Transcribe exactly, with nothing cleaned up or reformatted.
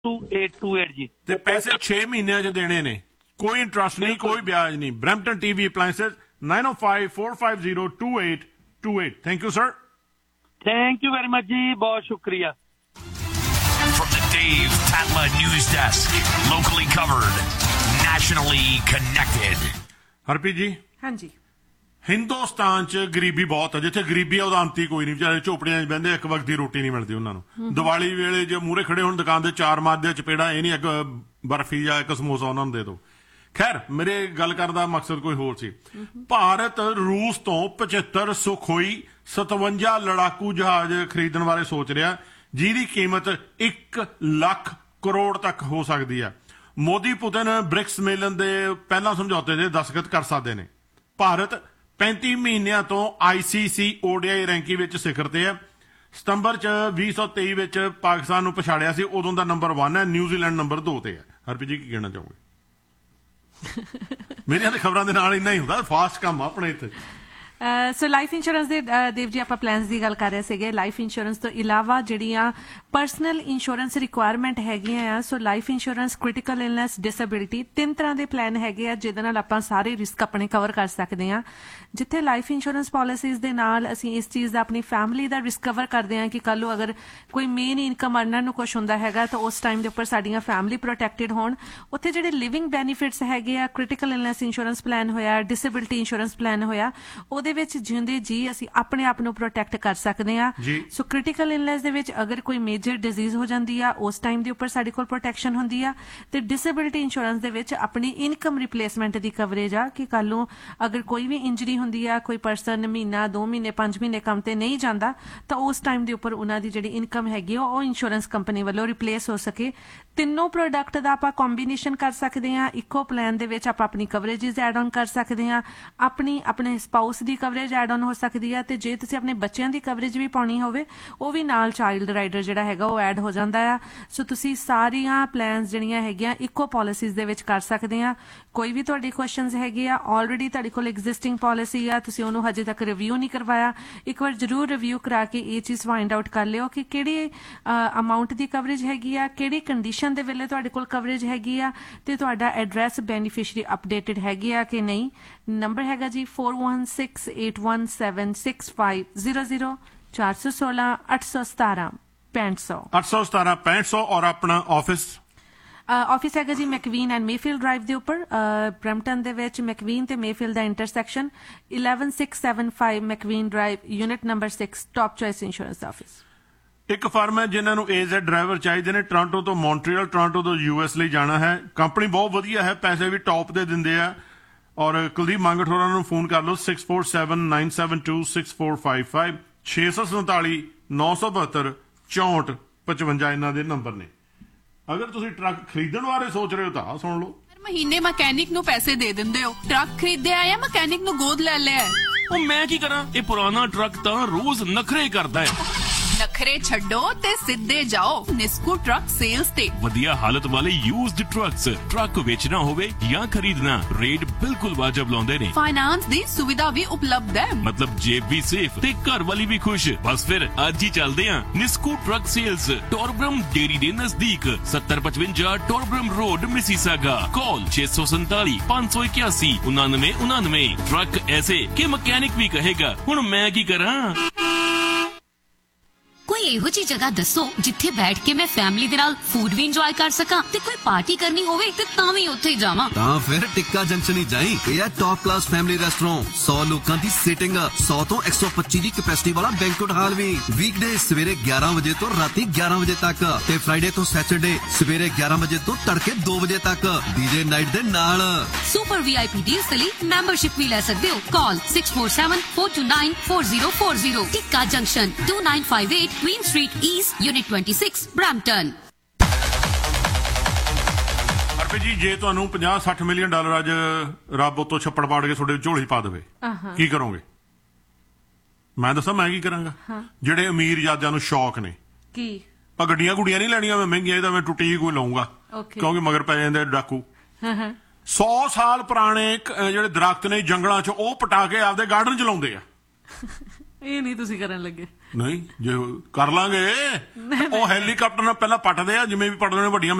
To eight to eight जी। ਤੇ ਪੈਸੇ ਛੇ ਮਹੀਨਿਆਂ 'ਚ ਦੇਣੇ ਨੇ, ਕੋਈ ਇੰਟਰਸਟ ਨਹੀਂ, ਕੋਈ ਵਿਆਜ ਨਹੀਂ। Brampton TV ਅਪਲਾਇੰਸਸ nine O five four five zero to eight to eight. Thank you sir. Thank you very much जी, बहुत शुक्रिया। From the Dave Tatla News Desk, locally covered, nationally connected. Harpreet ji, ਹਾਂਜੀ, ਹਿੰਦੁਸਤਾਨ 'ਚ ਗਰੀਬੀ ਬਹੁਤ ਹੈ। ਜਿੱਥੇ ਗਰੀਬੀ ਆ ਉਹਦਾ ਅੰਤ ਹੀ ਕੋਈ ਨਹੀਂ। ਵਿਚਾਰੇ ਝੋਪੜੀਆਂ 'ਚ ਬਹਿੰਦੇ, ਇੱਕ ਵਕਤ ਦੀ ਰੋਟੀ ਨਹੀਂ ਮਿਲਦੀ ਉਹਨਾਂ ਨੂੰ। ਦੀਵਾਲੀ ਵੇਲੇ ਜੇ ਮੂਹਰੇ ਖੜੇ ਹੋਣ ਦੁਕਾਨ ਦੇ ਚਾਰ ਮਾਰਦੇ ਚਪੇੜਾ, ਇਹ ਨਹੀਂ ਇੱਕ ਬਰਫੀ ਜਾਂ ਇੱਕ ਸਮੋਸਾ ਉਹਨਾਂ ਨੂੰ ਦੇ ਦਿਓ। ਖੈਰ, ਮੇਰੇ ਗੱਲ ਕਰਨ ਦਾ ਮਕਸਦ ਕੋਈ ਹੋਰ ਸੀ। ਭਾਰਤ ਰੂਸ ਤੋਂ ਪਝੱਤਰ ਸੁਖੋਈ ਸਤਵੰਜਾ ਲੜਾਕੂ ਜਹਾਜ਼ ਖਰੀਦਣ ਬਾਰੇ ਸੋਚ ਰਿਹਾ, ਜਿਹਦੀ ਕੀਮਤ ਇੱਕ ਲੱਖ ਕਰੋੜ ਤੱਕ ਹੋ ਸਕਦੀ ਆ। ਮੋਦੀ ਪੁਤਿਨ ਬ੍ਰਿਕਸ ਮੇਲਨ ਦੇ ਪਹਿਲਾਂ ਸਮਝੌਤੇ ਦੇ ਦਸਤਖਤ ਕਰ ਸਕਦੇ ਨੇ। ਭਾਰਤ ਪੈਂਤੀ ਮਹੀਨਿਆਂ ਤੋਂ ਆਈਸੀਸੀ ਓਡੀਆਈ ਰੈਂਕਿੰਗ ਵਿੱਚ ਸਿਖਰ ਤੇ ਹੈ। ਸਤੰਬਰ ਚ ਵੀਹ ਸੌ ਤੇਈ ਵਿੱਚ ਪਾਕਿਸਤਾਨ ਨੂੰ ਪਛਾੜਿਆ ਸੀ, ਉਦੋਂ ਦਾ ਨੰਬਰ ਵਨ ਹੈ। ਨਿਊਜ਼ੀਲੈਂਡ ਨੰਬਰ ਦੋ ਤੇ ਹੈ। ਹਰਪ੍ਰੀਤ ਜੀ, ਕੀ ਕਹਿਣਾ ਚਾਹੋਗੇ? ਮੇਰੀਆਂ ਤੇ ਖਬਰਾਂ ਦੇ ਨਾਲ ਇੰਨਾ ਹੀ ਹੁੰਦਾ, ਫਾਸਟ ਕੰਮ ਆ ਆਪਣੇ ਇੱਥੇ। ਸੋ ਲਾਈਫ ਇੰਸ਼ੋਰੈਂਸ ਦੇ ਦੇਵ ਜੀ ਆਪਾਂ ਪਲਾਨਸ ਦੀ ਗੱਲ ਕਰ ਰਹੇ ਸੀਗੇ। ਲਾਈਫ ਇੰਸ਼ੋਰੈਂਸ ਤੋਂ ਇਲਾਵਾ ਜਿਹੜੀਆਂ ਪਰਸਨਲ ਇੰਸ਼ੋਰੈਂਸ ਰਿਕੁਆਇਰਮੈਂਟ ਹੈਗੀਆਂ ਆ, ਸੋ life insurance, critical illness, disability, ਤਿੰਨ ਤਰ੍ਹਾਂ ਦੇ ਪਲਾਨ ਹੈਗੇ ਆ ਜਿਹਦੇ ਨਾਲ ਆਪਾਂ ਸਾਰੇ ਰਿਸਕ ਆਪਣੇ ਕਵਰ ਕਰ ਸਕਦੇ ਆ। ਜਿੱਥੇ ਲਾਈਫ ਇੰਸ਼ੋਰੈਂਸ ਪਾਲਿਸੀਜ਼ ਦੇ ਨਾਲ ਅਸੀਂ ਇਸ ਚੀਜ਼ ਦਾ ਆਪਣੀ ਫੈਮਿਲੀ ਦਾ ਰਿਸਕ ਕਵਰ ਕਰਦੇ ਆ ਕਿ ਕੱਲ ਨੂੰ ਅਗਰ ਕੋਈ ਮੇਨ ਇਨਕਮ ਅਰਨਰ ਨੂੰ ਕੁਛ ਹੁੰਦਾ ਹੈਗਾ ਤਾਂ ਉਸ ਟਾਈਮ ਦੇ ਉੱਪਰ ਸਾਡੀਆਂ ਫੈਮਿਲੀ ਪ੍ਰੋਟੈਕਟਿਡ ਹੋਣ। ਉੱਥੇ ਜਿਹੜੇ ਲਿਵਿੰਗ ਬੈਨੀਫਿਟਸ ਹੈਗੇ ਆ, ਕ੍ਰਿਟੀਕਲ ਇਲਨੈਸ ਇੰਸ਼ੋਰੈਂਸ ਪਲਾਨ ਹੋਇਆ, ਡਿਸੇਬਿਲਿਟੀ ਇੰਸ਼ੋਰੈਂਸ ਪਲਾਨ ਹੋਇਆ, ਉਹਦੇ ਵਿੱਚ ਜਿਉਂਦੇ ਜੀ ਅਸੀਂ ਆਪਣੇ ਆਪ ਨੂੰ ਪ੍ਰੋਟੈਕਟ ਕਰ ਸਕਦੇ ਆ। ਸੋ ਕ੍ਰਿਟੀਕਲ ਇਲਨੈਸ ਦੇ ਵਿੱਚ ਅਗਰ ਕੋਈ ਮੇਜਰ ਡਿਜ਼ੀਜ਼ ਹੋ ਜਾਂਦੀ ਆ, ਉਸ ਟਾਈਮ ਦੇ ਉੱਪਰ ਸਾਡੇ ਕੋਲ ਪ੍ਰੋਟੈਕਸ਼ਨ ਹੁੰਦੀ ਆ। ਤੇ ਡਿਸੇਬਿਲਿਟੀ ਇੰਸ਼ੋਰੈਂਸ ਦੇ ਵਿੱਚ ਆਪਣੀ ਇਨਕਮ ਰਿਪਲੇਸਮੈਂਟ ਦੀ ਕਵਰੇਜ ਆ ਕਿ ਕੱਲ ਨੂੰ ਅਗਰ ਕੋਈ ਵੀ ਇੰਜਰੀ ਹੁੰਦੀ ਆ, ਕੋਈ ਪਰਸਨ ਮਹੀਨਾ ਦੋ ਮਹੀਨੇ ਪੰਜ ਮਹੀਨੇ ਕੰਮ ਤੇ ਨਹੀਂ ਜਾਂਦਾ, ਤਾਂ ਉਸ ਟਾਈਮ ਦੇ ਉੱਪਰ ਉਹਨਾਂ ਦੀ ਜਿਹੜੀ ਇਨਕਮ ਹੈਗੀ ਆ ਉਹ ਇੰਸ਼ੋਰੈਂਸ ਕੰਪਨੀ ਵੱਲੋਂ ਰਿਪਲੇਸ ਹੋ ਸਕੇ। ਤਿੰਨੋਂ ਪ੍ਰੋਡਕਟ ਦਾ ਆਪਾਂ ਕੰਬੀਨੇਸ਼ਨ ਕਰ ਸਕਦੇ ਆ। ਇੱਕੋ ਪਲਾਨ ਦੇ ਵਿੱਚ ਆਪਾਂ ਆਪਣੀ ਕਵਰੇजेस ਐਡ ਆਨ ਕਰ ਸਕਦੇ ਆ। ਆਪਣੀ ਆਪਣੇ spouse the coverage add on ਹੋ ਸਕਦੀ ਆ, ਤੇ ਜੇ ਤੁਸੀਂ ਆਪਣੇ ਬੱਚਿਆਂ ਦੀ ਕਵਰੇਜ ਵੀ ਪਾਉਣੀ ਹੋਵੇ ਉਹ ਵੀ ਨਾਲ ਚਾਈਲਡ ਰਾਈਡਰ ਜਿਹੜਾ ਹੈਗਾ ਉਹ ਐਡ ਹੋ ਜਾਂਦਾ ਆ। ਸੋ ਤੁਸੀਂ ਸਾਰੀਆਂ ਪਲਾਨਸ ਜਿਹੜੀਆਂ ਹੈਗੀਆਂ ਇੱਕੋ ਪਾਲਿਸੀਜ਼ ਦੇ ਵਿੱਚ ਕਰ ਸਕਦੇ ਆ। ਕੋਈ ਵੀ ਤੁਹਾਡੇ ਕੁਐਸਚਨਸ ਹੈਗੇ ਆ, ਆਲਰੇਡੀ ਤੁਹਾਡੇ ਕੋਲ ਐਗਜ਼ਿਸਟਿੰਗ ਪਾਲਿਸੀ ਆ, ਤੁਸੀਂ ਉਹਨੂੰ ਹਜੇ ਤੱਕ ਰਿਵਿਊ ਨਹੀਂ ਕਰਵਾਇਆ, ਇੱਕ ਵਾਰ ਜ਼ਰੂਰ ਰਿਵਿਊ ਕਰਾ ਕੇ ਇਹ ਚੀਜ਼ ਫਾਈਂਡ ਆਊਟ ਕਰ ਲਿਓ ਕਿ ਕਿਹੜੀ ਅਮਾਊਂਟ ਦੀ ਕਵਰੇਜ ਹੈਗੀ ਆ, ਕਿਹੜੀ ਕੰਡੀਸ਼ਨ ਦੇ ਵੇਲੇ ਤੁਹਾਡੇ ਕੋਲ ਕਵਰੇਜ ਹੈਗੀ ਆ, ਤੇ ਤੁਹਾਡਾ ਐਡਰੈਸ ਬੈਨੀਫੀਸ਼ਰੀ ਅਪਡੇਟਡ ਹੈਗੀ ਆ ਕਿ ਨਹੀਂ। ਨੰਬਰ ਹੈਗਾ ਜੀ four one six eight one seven six five zero zero चार सौ सोलह अठ सौ सतारह पैंठ सौ ਅੱਠ ਸੌ ਸਤਾਰਾਂ ਪੈਂਹਠ ਸੌ। ਔਰ ਆਪਣਾ ਆਫਿਸ ਆਫਿਸ ਹੈਗਾ ਜੀ ਮੈਕਵੀਨ ਐਂਡ ਮੇਫੀਲਡ ਡਰਾਈਵ ਦੇ ਉੱਪਰ, ਬਰੈਂਪਟਨ ਦੇ ਵਿੱਚ ਮੈਕਵੀਨ ਤੇ ਮੇਫੀਲਡ ਦਾ intersection, eleven six seven five ਮੈਕਵੀਨ drive, unit number six, top choice insurance office. ਇੱਕ ਫਰਮ ਹੈ ਜਿਨ੍ਹਾਂ ਨੂੰ ਏਜ਼ੈਡ ਡਰਾਈਵਰ ਚਾਹੀਦੇ ਨੇ, ਟੋਰਾਂਟੋ ਤੋਂ ਮੌਂਟਰੀਅਲ, ਟੋਰਾਂਟੋ ਤੋਂ ਯੂਐਸ ਲਈ ਜਾਣਾ ਹੈ। ਕੰਪਨੀ ਬਹੁਤ ਵਧੀਆ ਹੈ, ਪੈਸੇ ਵੀ ਟੌਪ ਦੇ ਦਿੰਦੇ ਆ। ਔਰ ਕੁਲਦੀਪ ਮੰਗਟ ਹੋਰਾਂ ਨੂੰ ਫੋਨ ਕਰ ਲਓ six four seven nine seven two six four five five, ਛੇ ਸੌ ਸੰਤਾਲੀ ਨੌ ਸੌ ਬਹੱਤਰ ਚੌਂਹਠ ਪਚਵੰਜਾ ਇਹਨਾਂ ਦੇ ਨੰਬਰ ਨੇ। ਅਗਰ ਤੁਸੀਂ ਟਰੱਕ ਖਰੀਦਣ ਬਾਰੇ ਸੋਚ ਰਹੇ ਹੋ ਤਾਂ ਸੁਣ ਲਓ। ਮਹੀਨੇ ਮਕੈਨਿਕ ਨੂੰ ਪੈਸੇ ਦੇ ਦਿੰਦੇ ਹੋ, ਟਰੱਕ ਖਰੀਦਿਆ ਜਾਂ ਮਕੈਨਿਕ ਨੂੰ ਗੋਦ ਲੈ ਲਿਆ। ਉਹ ਮੈਂ ਕੀ ਕਰਾਂ, ਇਹ ਪੁਰਾਣਾ ਟਰੱਕ ਤਾਂ ਰੋਜ਼ ਨਖਰੇ ਕਰਦਾ ਹੈ। ਨਖਰੇ ਛੱਡੋ ਤੇ ਸਿੱਧੇ ਜਾਓ ਨਿਸਕੂ ਟਰੱਕ ਸੇਲਸ ਤੇ। ਵਧੀਆ ਹਾਲਤ ਵਾਲੇ ਯੂਜ਼ਡ ਟਰੱਕਸ, ਟਰੱਕ ਵੇਚਣਾ ਹੋਵੇ ਜਾਂ ਖਰੀਦਣਾ, ਰੇਟ ਬਿਲਕੁਲ ਵਾਜਬ ਲਾਉਂਦੇ ਨੇ। ਫਾਈਨਾਂਸ ਦੀ ਸੁਵਿਧਾ ਵੀ ਉਪਲਬਧ ਹੈ, ਮਤਲਬ ਜੇਬ ਵੀ ਸੇਫ ਤੇ ਘਰ ਵਾਲੀ ਵੀ ਖੁਸ਼। ਬਸ ਫਿਰ ਅੱਜ ਹੀ ਚੱਲਦੇ ਆਂ ਨਿਸਕੂ ਟਰੱਕ ਸੇਲਸ, ਟੋਰਬਰਮ ਡੇਰੀ ਦੇ ਨਜ਼ਦੀਕ, ਸੱਤਰ ਪਚਵੰਜਾ ਟੋਰਬਰਮ ਰੋਡ, ਮਿਸੀਸਾਗਾ। ਕਾਲ ਛੇ ਸੌ ਸੰਤਾਲੀ ਪੰਜ ਸੌ ਇਕਿਆਸੀ ਉਨਾਨਵੇਂ ਉਨਾਨਵੇਂ। ਟਰੱਕ ਐਸੇ ਕਿ ਮਕੈਨਿਕ ਵੀ ਕਹੇਗਾ ਹੁਣ ਮੈਂ ਕੀ ਕਰਾਂ। ਕੋਈ ਇਹੋ ਜਿਹੀ ਜਗ੍ਹਾ ਦੱਸੋ ਜਿੱਥੇ ਬੈਠ ਕੇ ਮੈਂ ਫੈਮਿਲੀ ਦੇ ਨਾਲ ਫੂਡ ਵੀ ਇੰਜੋਏ ਕਰ ਸਕਾਂ ਤੇ ਕੋਈ ਪਾਰਟੀ ਕਰਨੀ ਹੋਵੇ ਤੇ ਤਾਂ ਵੀ ਉੱਥੇ ਜਾਵਾਂ। ਤਾਂ ਫਿਰ ਟਿੱਕਾ ਜੰਕਸ਼ਨ ਹੀ ਜਾਈਂ। ਇਹ ਹੈ ਟੌਪ ਕਲਾਸ ਫੈਮਿਲੀ ਰੈਸਟੋਰੈਂਟ, ਸੌ ਲੋਕਾਂ ਦੀ ਸੀਟਿੰਗ, ਸੌ ਤੋਂ ਇੱਕ ਸੌ ਪੱਚੀ ਦੀ ਕੈਪੈਸਿਟੀ ਵਾਲਾ ਬੈਂਕੁਏਟ ਹਾਲ ਵੀ। ਵੀਕਡੇ ਸਵੇਰੇ ਗਿਆਰਾਂ ਵਜੇ ਤੋਂ ਰਾਤੀ ਗਿਆਰਾਂ ਵਜੇ ਤੱਕ, ਤੇ ਫਰਾਈਡੇ ਤੋਂ ਸੈਟਰਡੇ ਸਵੇਰੇ ਗਿਆਰਾਂ ਵਜੇ ਤੋਂ ਤੜਕੇ ਦੋ ਵਜੇ ਤੱਕ, ਡੀਜੇ ਨਾਈਟ ਦੇ ਨਾਲ। ਸੁਪਰ ਵੀਆਈਪੀ ਡੀਲਸ ਦੇ ਲਈ ਮੈਂਬਰਸ਼ਿਪ ਵੀ ਲੈ ਸਕਦੇ ਹੋ। ਕਾਲ six four seven four two nine four zero four zero. Tikka junction, to nine five eight Queen Street East, Unit twenty six, Brampton। Harpreet ji, ਜੇ ਤੁਹਾਨੂੰ ਪੰਜਾਹ ਸੱਠ ਮਿਲੀਅਨ ਡਾਲਰ ਅੱਜ ਰੱਬ ਉੱਤੋਂ ਛੱਪੜ ਪਾੜ ਕੇ ਤੁਹਾਡੇ ਝੋਲੀ ਪਾ ਦੇਵੇ, ਕੀ ਕਰੋਗੇ? ਮੈਂ ਦੱਸਾਂ ਮੈਂ ਕੀ ਕਰਾਂਗਾ। ਜਿਹੜੇ ਅਮੀਰ ਜਾਜਾਂ ਨੂੰ ਸ਼ੌਕ ਨੇ ਕੀ ਆ ਗੱਡੀਆਂ ਗੁੱਡੀਆਂ ਨਹੀਂ ਲੈਣੀਆਂ ਮੈਂ ਮਹਿੰਗੀਆਂ, ਇਹਦਾ ਮੈਂ ਟੁੱਟੀ ਕੋਈ ਲਾਉਂਗਾ ਕਿਉਂਕਿ ਮਗਰ ਪੈ ਜਾਂਦੇ ਡਾਕੂ। ਸੌ ਸਾਲ ਪੁਰਾਣੇ ਜਿਹੜੇ ਦਰਖਤ ਨੇ ਜੰਗਲਾਂ 'ਚ ਉਹ ਪਟਾ ਕੇ ਆਪਦੇ ਗਾਰਡਨ 'ਚ ਲਾਉਂਦੇ ਆ। ਇਹ ਨਹੀਂ ਤੁਸੀਂ ਕਰਨ ਲੱਗੇ। ਨਹੀਂ ਜੇ ਕਰ ਲਾਂਗੇ ਉਹ ਹੈਲੀਕਾਪਟਰ ਨਾਲ ਪਹਿਲਾਂ ਪੱਟਦੇ ਆ ਜਿਵੇਂ ਵੀ ਪੱਟਦੇ ਨੇ ਵੱਡੀਆਂ